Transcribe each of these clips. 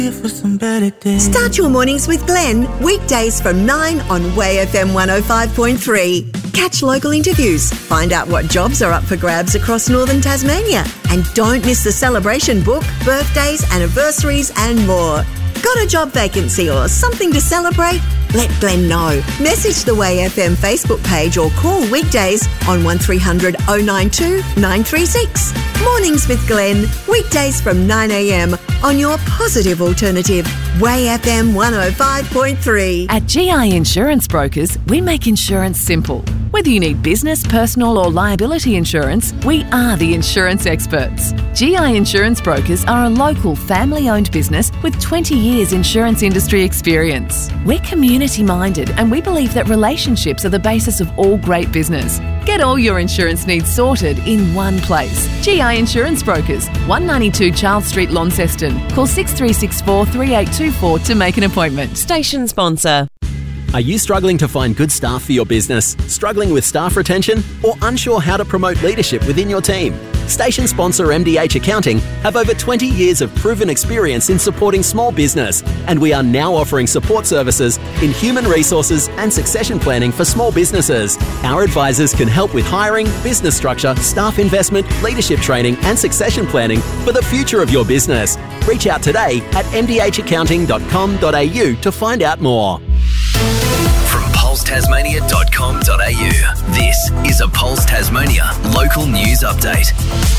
For some better days. Start your mornings with Glenn, weekdays from 9 on Way FM 105.3. Catch local interviews, find out what jobs are up for grabs across northern Tasmania, and don't miss the celebration book, birthdays, anniversaries and more. Got a job vacancy or something to celebrate? Let Glenn know. Message the Way FM Facebook page or call weekdays on 1300 092 936. Mornings with Glenn, weekdays from 9am on your positive alternative, Way FM 105.3. At GI Insurance Brokers, we make insurance simple. Whether you need business, personal or liability insurance, we are the insurance experts. GI Insurance Brokers are a local family-owned business with 20 years insurance industry experience. We're community-minded and we believe that relationships are the basis of all great business. Get all your insurance needs sorted in one place. GI Insurance Brokers, 192 Charles Street, Launceston. Call 6364 3824 to make an appointment. Station sponsor. Are you struggling to find good staff for your business? Struggling with staff retention? Or unsure how to promote leadership within your team? Station sponsor MDH Accounting have over 20 years of proven experience in supporting small business, and we are now offering support services in human resources and succession planning for small businesses. Our advisors can help with hiring, business structure, staff investment, leadership training and succession planning for the future of your business. Reach out today at mdhaccounting.com.au to find out more. From pulsetasmania.com.au, this is a Pulse Tasmania local news update.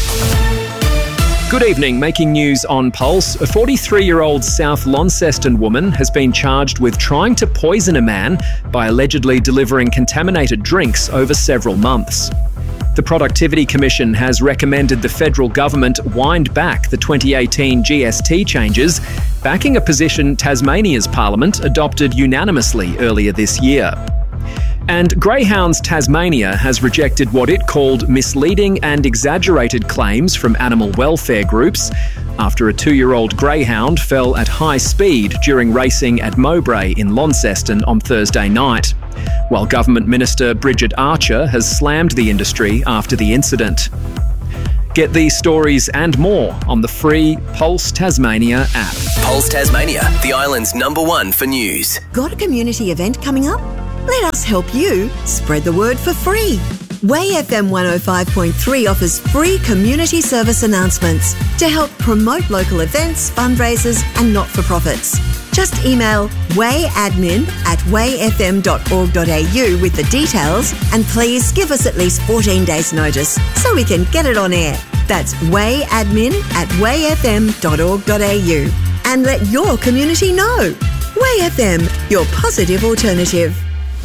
Good evening. Making news on Pulse, a 43-year-old South Launceston woman has been charged with trying to poison a man by allegedly delivering contaminated drinks over several months. The Productivity Commission has recommended the federal government wind back the 2018 GST changes, backing a position Tasmania's Parliament adopted unanimously earlier this year. And Greyhounds Tasmania has rejected what it called misleading and exaggerated claims from animal welfare groups after a 2-year-old greyhound fell at high speed during racing at Mowbray in Launceston on Thursday night, while Government Minister Bridget Archer has slammed the industry after the incident. Get these stories and more on the free Pulse Tasmania app. Pulse Tasmania, the island's #1 for news. Got a community event coming up? Let us help you spread the word for free. Way FM 105.3 offers free community service announcements to help promote local events, fundraisers and not-for-profits. Just email wayadmin@wayfm.org.au with the details, and please give us at least 14 days notice so we can get it on air. That's wayadmin@wayfm.org.au, and let your community know. Way FM, your positive alternative.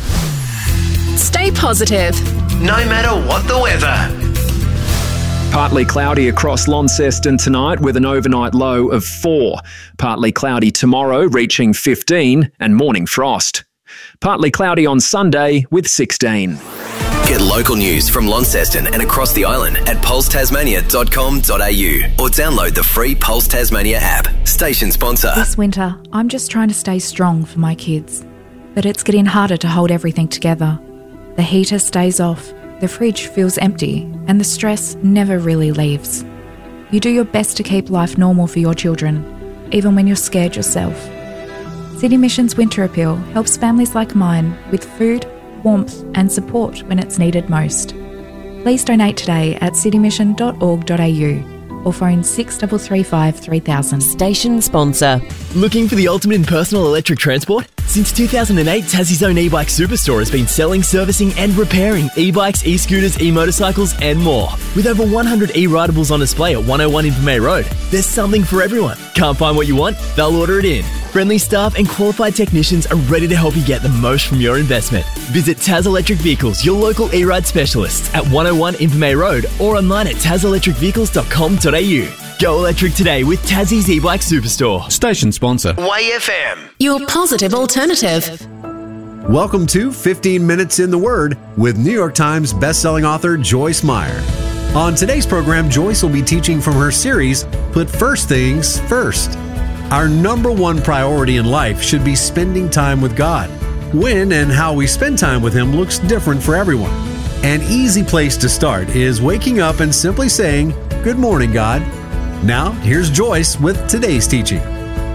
Stay positive. No matter what the weather. Partly cloudy across Launceston tonight with an overnight low of 4. Partly cloudy tomorrow, reaching 15, and morning frost. Partly cloudy on Sunday with 16. Get local news from Launceston and across the island at pulsetasmania.com.au or download the free Pulse Tasmania app. Station sponsor. This winter, I'm just trying to stay strong for my kids. But it's getting harder to hold everything together. The heater stays off, the fridge feels empty, and the stress never really leaves. You do your best to keep life normal for your children, even when you're scared yourself. City Mission's Winter Appeal helps families like mine with food, warmth and support when it's needed most. Please donate today at citymission.org.au or phone 6335 3000. Station sponsor. Looking for the ultimate in personal electric transport? Since 2008, Tassie's own e-bike superstore has been selling, servicing and repairing e-bikes, e-scooters, e-motorcycles and more. With over 100 e-ridables on display at 101 Invermay Road, there's something for everyone. Can't find what you want? They'll order it in. Friendly staff and qualified technicians are ready to help you get the most from your investment. Visit Taz Electric Vehicles, your local e-ride specialists at 101 Invermay Road or online at tazelectricvehicles.com.au. Go electric today with Tassie's e-bike superstore. Station sponsor. Way FM. Your positive alternative. Welcome to 15 Minutes in the Word with New York Times bestselling author Joyce Meyer. On today's program, Joyce will be teaching from her series, Put First Things First. Our #1 priority in life should be spending time with God. When and how we spend time with Him looks different for everyone. An easy place to start is waking up and simply saying, "Good morning, God." Now, here's Joyce with today's teaching.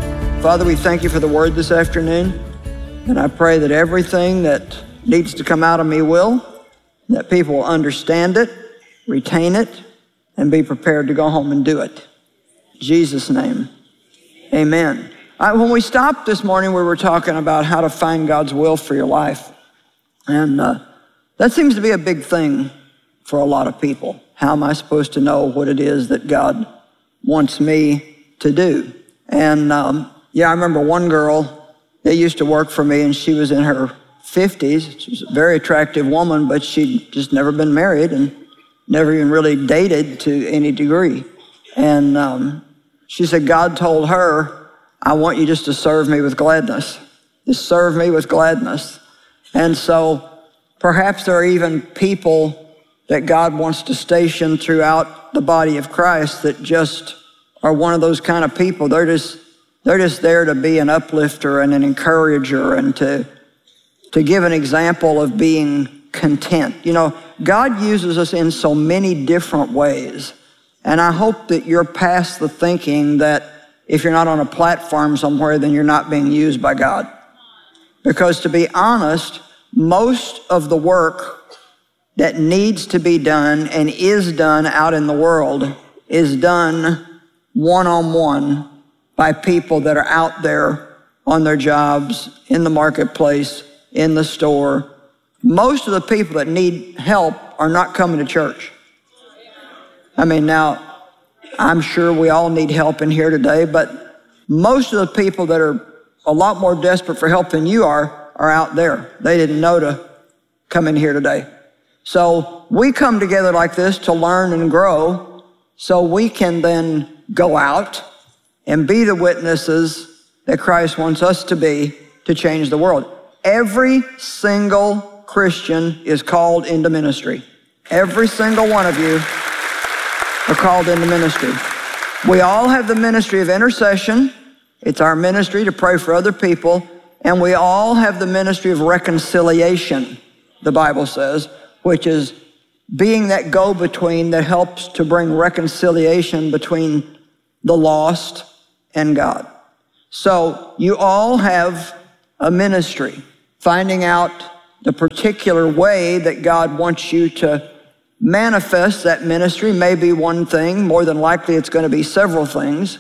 Father, we thank you for the word this afternoon, and I pray that everything that needs to come out of me will, that people will understand it, retain it, and be prepared to go home and do it. In Jesus' name, amen. When we stopped this morning, we were talking about how to find God's will for your life, and that seems to be a big thing for a lot of people. How am I supposed to know what it is that God wants me to do? And I remember one girl that used to work for me, and she was in her 50s. She was a very attractive woman, but she'd just never been married and never even really dated to any degree. And she said, God told her, I want you just to serve me with gladness. Just serve me with gladness. And so perhaps there are even people that God wants to station throughout the body of Christ that just are one of those kind of people. They're just there to be an uplifter and an encourager and to give an example of being content. You know, God uses us in so many different ways. And I hope that you're past the thinking that if you're not on a platform somewhere, then you're not being used by God. Because to be honest, most of the work that needs to be done and is done out in the world is done one-on-one by people that are out there on their jobs, in the marketplace, in the store. Most of the people that need help are not coming to church. I mean, now, I'm sure we all need help in here today, but most of the people that are a lot more desperate for help than you are out there. They didn't know to come in here today. So we come together like this to learn and grow so we can then go out and be the witnesses that Christ wants us to be to change the world. Every single Christian is called into ministry. Every single one of you are called into ministry. We all have the ministry of intercession. It's our ministry to pray for other people. And we all have the ministry of reconciliation, the Bible says, which is being that go-between that helps to bring reconciliation between the lost and God. So you all have a ministry. Finding out the particular way that God wants you to manifest that ministry may be one thing. More than likely it's going to be several things.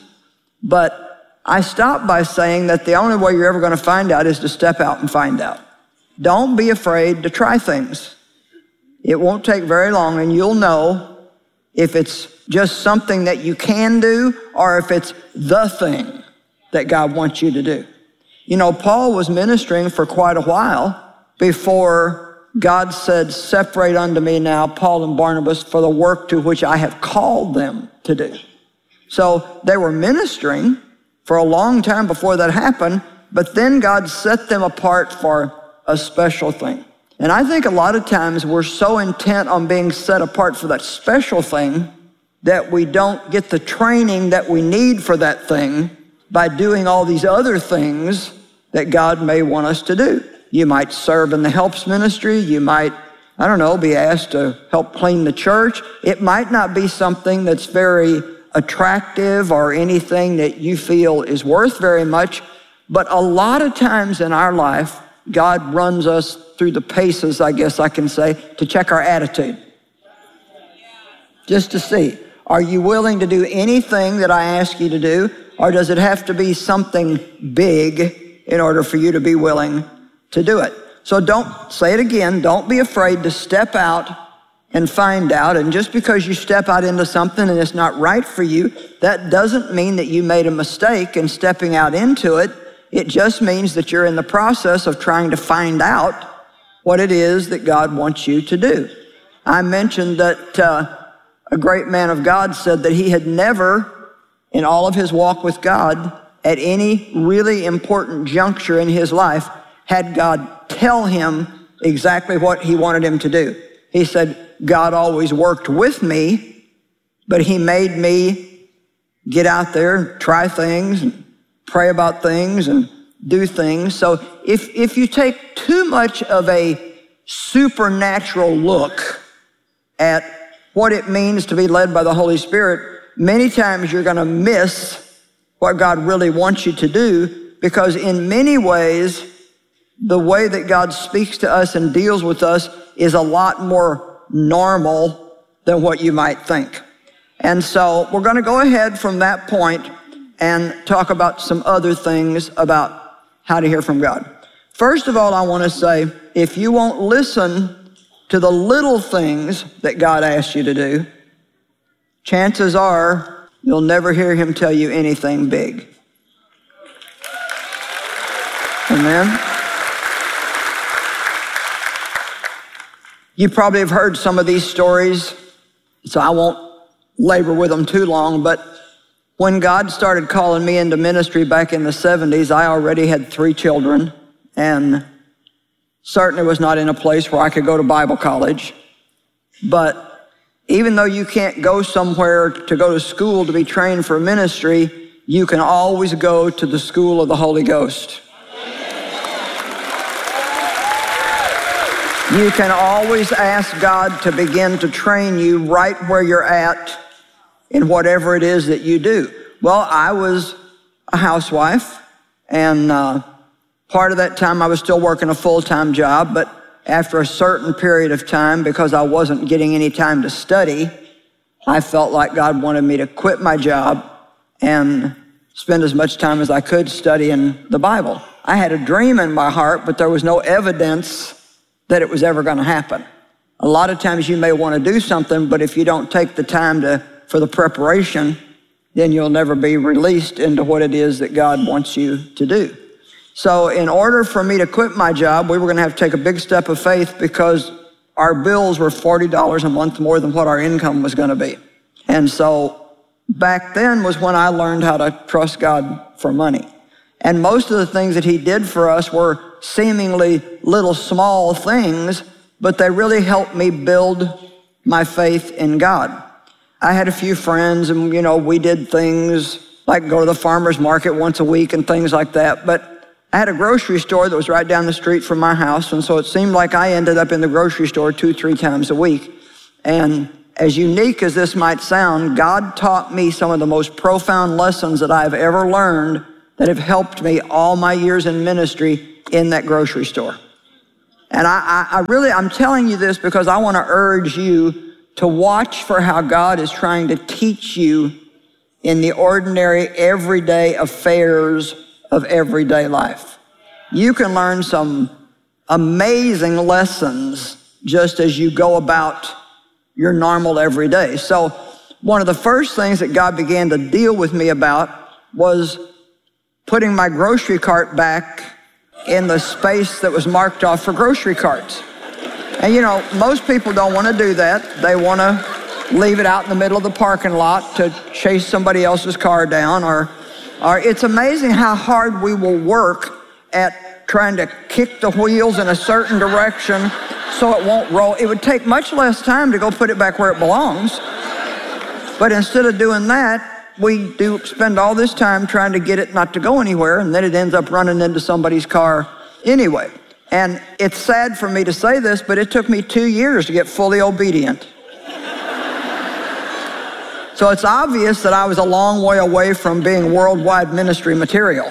But I stopped by saying that the only way you're ever going to find out is to step out and find out. Don't be afraid to try things. It won't take very long and you'll know if it's just something that you can do or if it's the thing that God wants you to do. You know, Paul was ministering for quite a while before God said, separate unto me now Paul and Barnabas for the work to which I have called them to do. So they were ministering for a long time before that happened, but then God set them apart for a special thing. And I think a lot of times we're so intent on being set apart for that special thing that we don't get the training that we need for that thing by doing all these other things that God may want us to do. You might serve in the helps ministry. You might, be asked to help clean the church. It might not be something that's very attractive or anything that you feel is worth very much, but a lot of times in our life, God runs us through the paces, I guess I can say, to check our attitude. Just to see, are you willing to do anything that I ask you to do, or does it have to be something big in order for you to be willing to do it? So don't, say it again, don't be afraid to step out and find out. And just because you step out into something and it's not right for you, that doesn't mean that you made a mistake in stepping out into it. It just means that you're in the process of trying to find out what it is that God wants you to do. I mentioned that a great man of God said that he had never, in all of his walk with God, at any really important juncture in his life, had God tell him exactly what he wanted him to do. He said, God always worked with me, but he made me get out there and try things and pray about things and do things. So if you take too much of a supernatural look at what it means to be led by the Holy Spirit, many times you're going to miss what God really wants you to do, because in many ways, the way that God speaks to us and deals with us is a lot more normal than what you might think. And so we're going to go ahead from that point and talk about some other things about how to hear from God. First of all, I want to say, if you won't listen to the little things that God asks you to do, chances are you'll never hear him tell you anything big. Amen? You probably have heard some of these stories, so I won't labor with them too long, but when God started calling me into ministry back in the 70s, I already had 3 children and certainly was not in a place where I could go to Bible college. But even though you can't go somewhere to go to school to be trained for ministry, you can always go to the school of the Holy Ghost. You can always ask God to begin to train you right where you're at in whatever it is that you do. Well, I was a housewife, and part of that time I was still working a full-time job, but after a certain period of time, because I wasn't getting any time to study, I felt like God wanted me to quit my job and spend as much time as I could studying the Bible. I had a dream in my heart, but there was no evidence that it was ever going to happen. A lot of times you may want to do something, but if you don't take the time for the preparation, then you'll never be released into what it is that God wants you to do. So in order for me to quit my job, we were going to have to take a big step of faith because our bills were $40 a month more than what our income was going to be. And so back then was when I learned how to trust God for money. And most of the things that he did for us were seemingly little small things, but they really helped me build my faith in God. I had a few friends and, we did things like go to the farmer's market once a week and things like that. But I had a grocery store that was right down the street from my house. And so it seemed like I ended up in the grocery store 2-3 times a week. And as unique as this might sound, God taught me some of the most profound lessons that I've ever learned that have helped me all my years in ministry in that grocery store. And I'm telling you this because I want to urge you to watch for how God is trying to teach you in the ordinary, everyday affairs of everyday life. You can learn some amazing lessons just as you go about your normal everyday. So one of the first things that God began to deal with me about was putting my grocery cart back in the space that was marked off for grocery carts. And most people don't want to do that. They want to leave it out in the middle of the parking lot to chase somebody else's car down, or it's amazing how hard we will work at trying to kick the wheels in a certain direction so it won't roll. It would take much less time to go put it back where it belongs. But instead of doing that, we do spend all this time trying to get it not to go anywhere, and then it ends up running into somebody's car anyway. And it's sad for me to say this, but it took me 2 years to get fully obedient. So it's obvious that I was a long way away from being worldwide ministry material.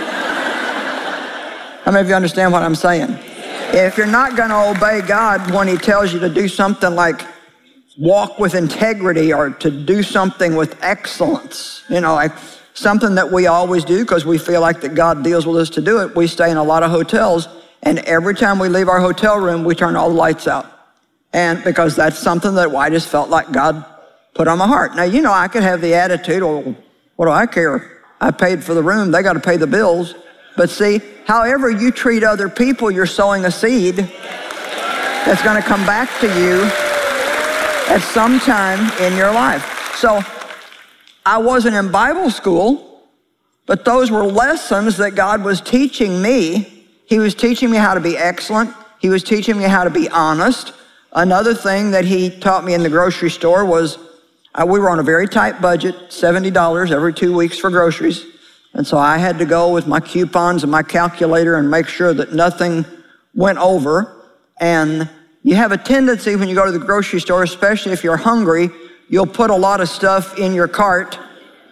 How many of you understand what I'm saying? If you're not going to obey God when he tells you to do something like walk with integrity or to do something with excellence, like something that we always do because we feel like that God deals with us to do it. We stay in a lot of hotels, and every time we leave our hotel room, we turn all the lights out. And because that's something that I just felt like God put on my heart. Now, I could have the attitude, well, what do I care? I paid for the room. They got to pay the bills. But see, however you treat other people, you're sowing a seed that's going to come back to you at some time in your life. So I wasn't in Bible school, but those were lessons that God was teaching me. He was teaching me how to be excellent. He was teaching me how to be honest. Another thing that he taught me in the grocery store was we were on a very tight budget, $70 every 2 weeks for groceries. And so I had to go with my coupons and my calculator and make sure that nothing went over. And you have a tendency when you go to the grocery store, especially if you're hungry, you'll put a lot of stuff in your cart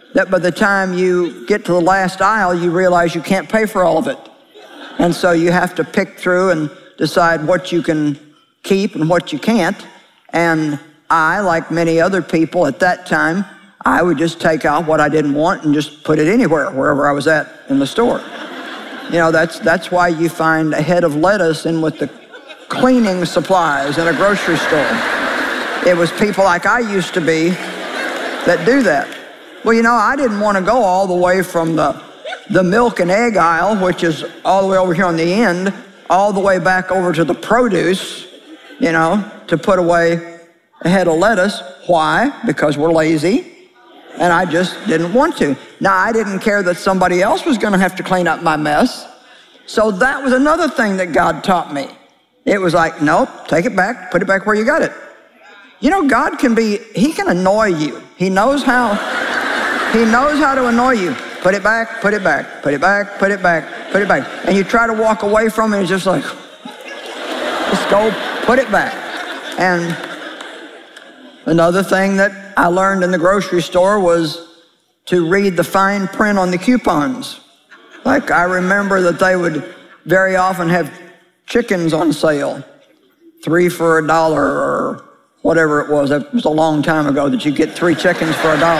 that by the time you get to the last aisle, you realize you can't pay for all of it. And so you have to pick through and decide what you can keep and what you can't. And I, like many other people at that time, I would just take out what I didn't want and just put it anywhere, wherever I was at in the store. You know, that's why you find a head of lettuce in with the cleaning supplies in a grocery store. It was people like I used to be that do that. Well, you know, I didn't want to go all the way from the milk and egg aisle, which is all the way over here on the end, all the way back over to the produce, you know, to put away a head of lettuce. Why? Because we're lazy. And I just didn't want to. Now, I didn't care that somebody else was going to have to clean up my mess. So that was another thing that God taught me. It was like, nope, take it back, put it back where you got it. You know, God He can annoy you. He knows how to annoy you. Put it back, put it back, put it back, put it back, put it back. And you try to walk away from it, it's just like, just go put it back. And another thing that I learned in the grocery store was to read the fine print on the coupons. Like, I remember that they would very often have chickens on sale, 3 for $1 or whatever it was. It was a long time ago that you get 3 chickens for $1.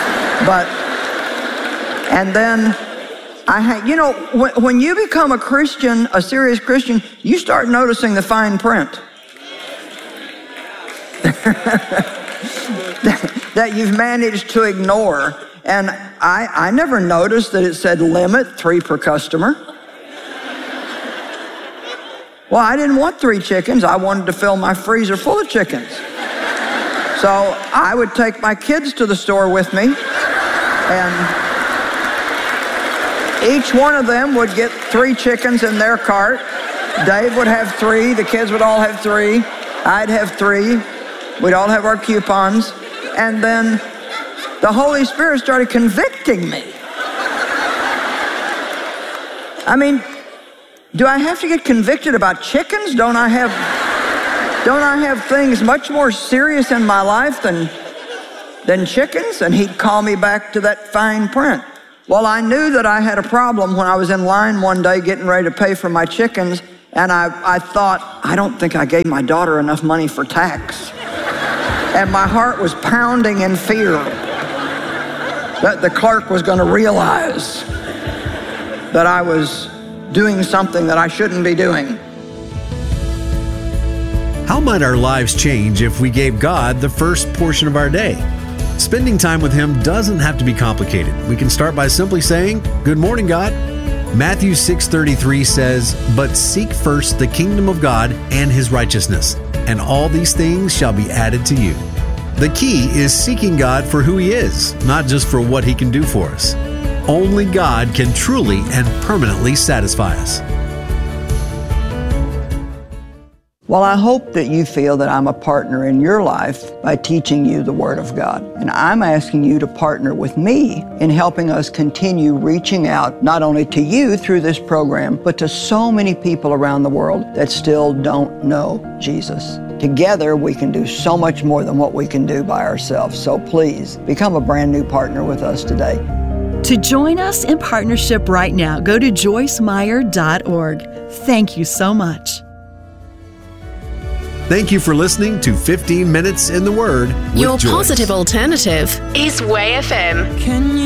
And then you know, when you become a Christian, a serious Christian, you start noticing the fine print. that you've managed to ignore. And I never noticed that it said limit 3 per customer. Well, I didn't want 3 chickens. I wanted to fill my freezer full of chickens. So I would take my kids to the store with me, and each one of them would get 3 chickens in their cart. Dave would have 3. The kids would all have 3. I'd have 3. We'd all have our coupons. And then the Holy Spirit started convicting me. I mean, do I have to get convicted about chickens? Don't I have things much more serious in my life than chickens? And he'd call me back to that fine print. Well, I knew that I had a problem when I was in line one day getting ready to pay for my chickens, and I thought, I don't think I gave my daughter enough money for tax. And my heart was pounding in fear that the clerk was going to realize that I was doing something that I shouldn't be doing. How might our lives change if we gave God the first portion of our day? Spending time with Him doesn't have to be complicated. We can start by simply saying, "Good morning, God." Matthew 6:33 says, "But seek first the kingdom of God and His righteousness, and all these things shall be added to you." The key is seeking God for who He is, not just for what He can do for us. Only God can truly and permanently satisfy us. Well, I hope that you feel that I'm a partner in your life by teaching you the Word of God. And I'm asking you to partner with me in helping us continue reaching out not only to you through this program, but to so many people around the world that still don't know Jesus. Together, we can do so much more than what we can do by ourselves. So please, become a brand new partner with us today. To join us in partnership right now, go to joycemeyer.org. Thank you so much. Thank you for listening to 15 Minutes in the Word with Your Joyce. positive alternative is Way FM. Can you